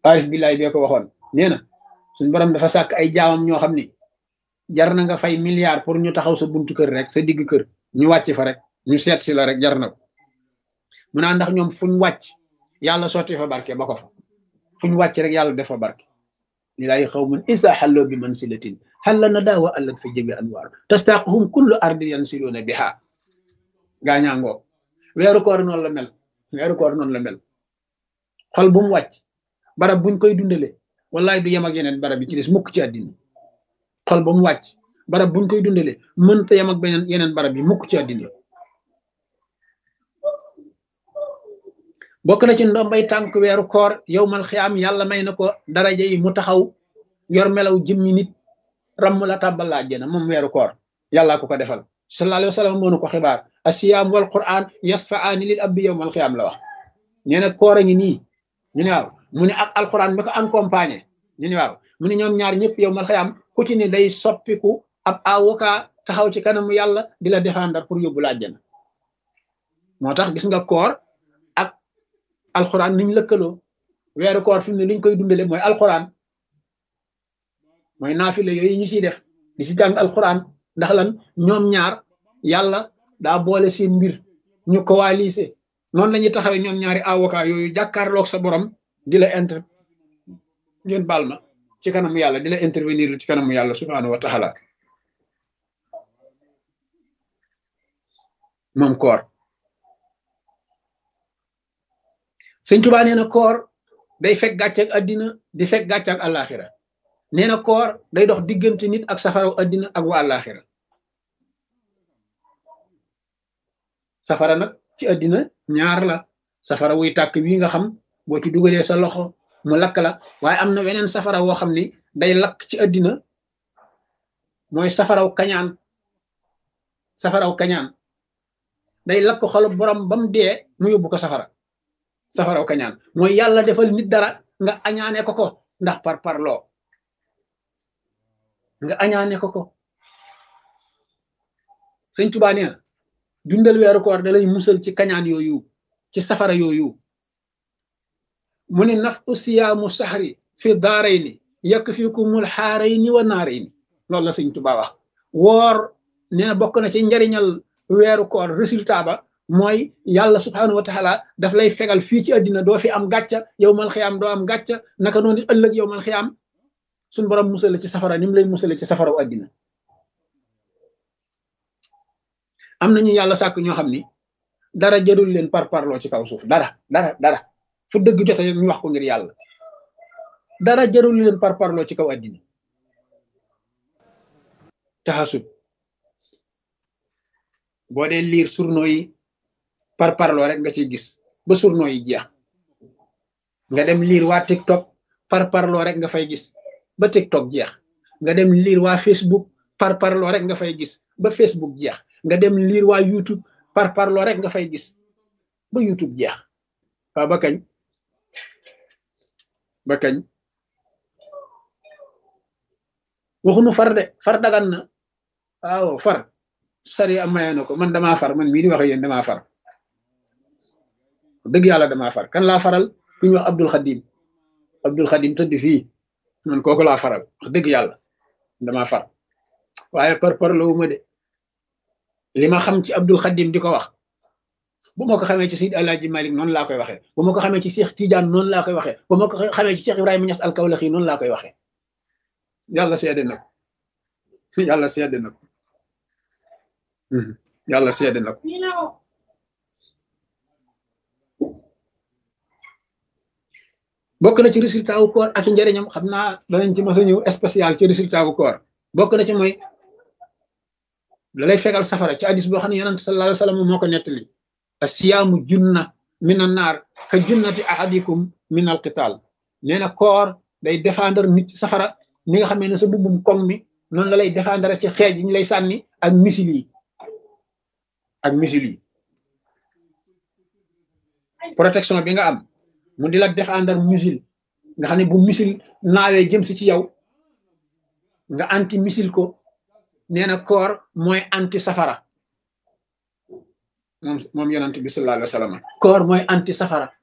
arif billahi bee ko waxoon nee na suñ borom dafa sàkk ay jaamam ñoo xam ni jar na nga fay milliard pour ñu taxaw sa buntu kër rek sa digg kër ñu wàcc fa rek ñu seet si la rek jar na ko mu naa ndax ñoom fuñ wàcc yàlla sotti fa barke ba ko fa fuñ wàcc rek yàlla def fa barke lilaahi xawmun isa xalloo bi mansilatin xalla na daawa allat fa jëbi anwaar tastaaquhum kullu ardin yansiluuna biha gaañaangoo weeru koor noonu la mel weeru koor noonu la mel xol bu mu wàcc barab buñ koy dundale wallaay du yem ak yeneen barab yi ci des mukk ci àddina xol ba mu wàcc barab buñ koy dundale mënta yem ak beneen yeneen barab yi mukk ci àddina bokk na ci ndombay tànk weeru koor yowmal xiyaam yàlla may na ko daraja yi mu taxaw yor melaw jëmmi nit ramm la tàbbal la àjjana moom weeru koor yàllaa ko ko defal sallallahu alayhi wa sallam moo nu ko xibaar asiyaam wal quran yasfaani lil abdi yowmal xiyaam la wax nee na koor a ngi nii ñu ne waaw mu ne ak alquran mi ko accompagné ñu ne waaw mu ne ñoom ñaar ñëpp yowmal xiyaam ku ci ne day soppiku ab avocat taxaw ci kanamu yàlla di la défendre pour yóbbu la àjjana moo tax gis nga koor ak alquran niñ lëkkaloo weeru koor fi mu ne liñ koy dundale mooy alquran mooy naafile yooyu ñu ciy def di ci jàng alquran ndax lan ñoom ñaar yàlla daa boole seen mbir ñu coalisé noonu la ñuy taxawee ñoom ñaari avocat yooyu jàkkaarloog sa borom di la ngeen baal ma ci kanamu yàlla di la intervenir ci kanamu yàlla subhanahu wa taala moom koor sëñ Tuubaa nee na koor day fekk gàcce ak àddina di fekk gàcce ak àllaaxira nee na koor day dox diggante nit ak safaraw àddina ak wa àllaaxira safara nag ci àddina ñaar la safara wuy tàkk wi nga xam boo ci dugalee sa loxo mu lakk la waaye am na weneen safara woo xam ni day lakk ci àddina mooy safaraw kañaan day lakk xolu borom ba mu dee mu yóbbu ko safaraw kañaan mooy yàlla defal nit dara nga añaane ko ndax par parloo nga añaane ko sëñ Tuubaa nee na dundal weeru koor da lay musal ci kañaan yooyu ci safara yooyu mu ne naf usiyaamu saxri fi daarayni yakfikumul xaarayni wa naarayni loolu la sëñ Tuubaa wax woor nee na bokk na ci njariñal weeru koor résultat ba mooy yàlla subhanahu wa taala daf lay fegal fii ci àddina doo fi am gàcca yowmal xiyaam doo am gàcca naka noonu ëllëg yowmal xiyaam suñ borom musale ci safara ni mu lay musale ci safaraw àddina am nañu yàlla sàkk ñoo xam ni dara jarul leen par parloo ci kaw suuf dara fu dëgg jote ñu wax ko ngir yàlla dara jarul leen par parloo ci kaw àddina taxasub boo dee liir journaux yi par parloo rek nga ciy gis ba journaux yi jeex nga dem liir waa TikTok par parloo rek nga fay gis ba TikTok jeex nga dem liir waa Facebook par parloo rek nga fay gis ba Facebook jeex nga dem liir waa YouTube par parloo rek nga fay gis ba YouTube jeex waaw ba kañ waxunu far de far dagan na waaw far sari am maye na ko man damaa far man mii di wax yéen damaa far dëgg yàlla damaa far kan laa faral ku ñu wax Abdul Xadim tëdd fii man kooku laa faral wax dëgg yàlla damaa far waaye par lawuma de li ma xam ci Abdul Xadim di ko wax bu ma ko xamee ci Seydi Alaaji Malik noonu laa koy waxee bu ma ko xamee ci Cheikh Tidiane noonu laa koy waxee bu ma ko xamee ci Cheikh Ibrahima Niass al-Kawlaxi noonu laa koy waxee yàlla seede na ko yàlla seede na ko yàlla seede na ko bokk na ci résultat wu koor ak njëriñam xam naa danañ ci mos a ñëw spécial ci résultat wu koor bokk na ci mooy la lay fegal safara ci hadis boo xam ne yonent sallallahu alayhi wa sallam moo ko nettali asiyaamu junna min an naar ka junnati ahadikum min al qital nee na koor day défendre nit ci safara ni nga xamee ne sa bubbum koŋ mi noonu la lay défendre ci xeej yi ñu lay sànni ak misil yi protection bi nga am mu di la défendre missile nga xam ne bu missile naawee jëm si ci yow nga anti missile ko nee na koor mooy anti safara moom yonent bi sallallahu alayhi wa sallam koor mooy anti safara